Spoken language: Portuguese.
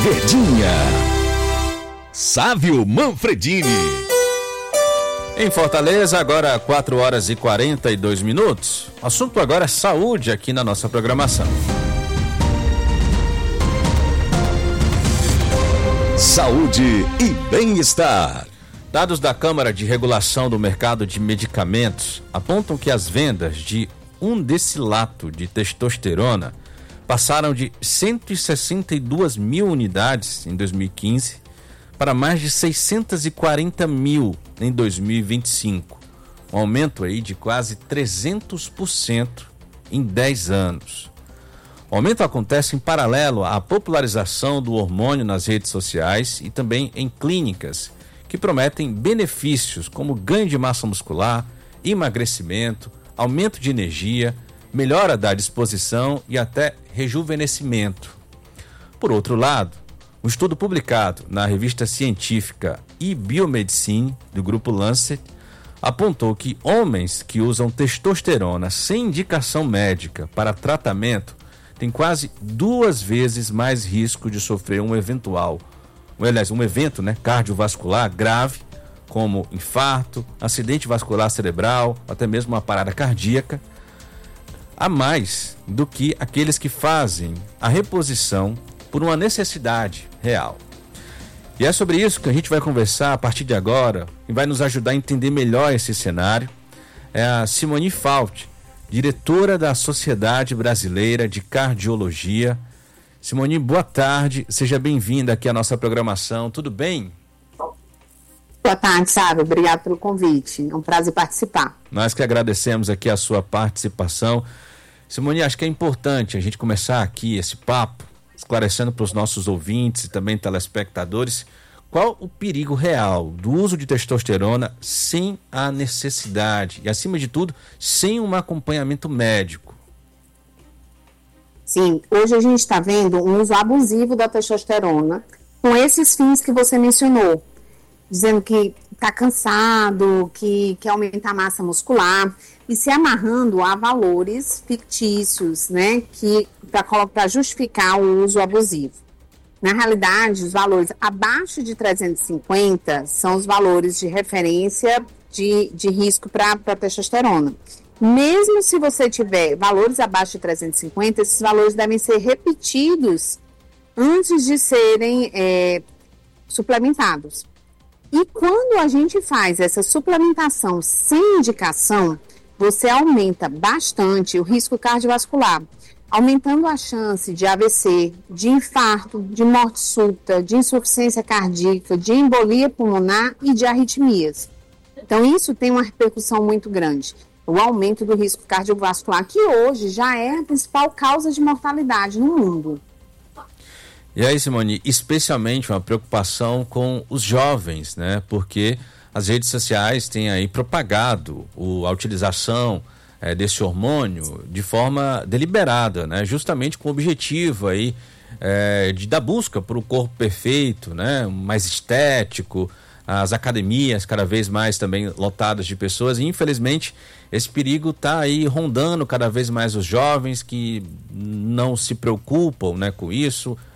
Verdinha. Sávio Manfredini. Em Fortaleza, agora 4 horas e 42 minutos. O assunto agora é saúde aqui na nossa programação. Saúde e bem-estar. Dados da Câmara de Regulação do Mercado de Medicamentos apontam que as vendas de 1 decilato de testosterona passaram de 162 mil unidades em 2015 para mais de 640 mil em 2025. Um aumento aí de quase 300% em 10 anos. O aumento acontece em paralelo à popularização do hormônio nas redes sociais e também em clínicas que prometem benefícios como ganho de massa muscular, emagrecimento, aumento de energia, melhora da disposição e até rejuvenescimento. Por outro lado, um estudo publicado na revista científica eBiomedicine, do grupo Lancet, apontou que homens que usam testosterona sem indicação médica para tratamento têm quase 2 vezes mais risco de sofrer um evento cardiovascular grave, como infarto, acidente vascular cerebral, até mesmo uma parada cardíaca, a mais do que aqueles que fazem a reposição por uma necessidade real. E é sobre isso que a gente vai conversar a partir de agora e vai nos ajudar a entender melhor esse cenário. É a Simone Fauti, diretora da Sociedade Brasileira de Cardiologia. Simone, boa tarde, seja bem-vinda aqui à nossa programação, tudo bem? Boa tarde, Sávio, obrigado pelo convite, é um prazer participar. Nós que agradecemos aqui a sua participação. Simone, acho que é importante a gente começar aqui esse papo, esclarecendo para os nossos ouvintes e também telespectadores, qual o perigo real do uso de testosterona sem a necessidade e, acima de tudo, sem um acompanhamento médico. Sim, hoje a gente está vendo um uso abusivo da testosterona com esses fins que você mencionou, dizendo que está cansado, que quer aumentar a massa muscular e se amarrando a valores fictícios, né, para justificar o uso abusivo. Na realidade, os valores abaixo de 350 são os valores de referência de risco para testosterona. Mesmo se você tiver valores abaixo de 350, esses valores devem ser repetidos antes de serem suplementados. E quando a gente faz essa suplementação sem indicação, você aumenta bastante o risco cardiovascular, aumentando a chance de AVC, de infarto, de morte súbita, de insuficiência cardíaca, de embolia pulmonar e de arritmias. Então, isso tem uma repercussão muito grande. O aumento do risco cardiovascular, que hoje já é a principal causa de mortalidade no mundo. E aí, Simone, especialmente uma preocupação com os jovens, né? Porque as redes sociais têm aí propagado a utilização desse hormônio de forma deliberada, né? Justamente com o objetivo aí da busca por um corpo perfeito, né? Mais estético, as academias cada vez mais também lotadas de pessoas e infelizmente esse perigo está aí rondando cada vez mais os jovens que não se preocupam, né, com isso,